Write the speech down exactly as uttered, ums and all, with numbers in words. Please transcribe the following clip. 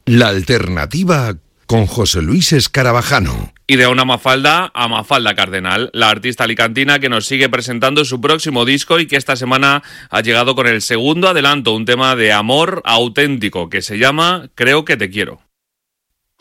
La alternativa con José Luis Escarabajano. Y de una Mafalda a Mafalda Cardenal, la artista alicantina que nos sigue presentando su próximo disco y que esta semana ha llegado con el segundo adelanto, un tema de amor auténtico que se llama Creo que te quiero.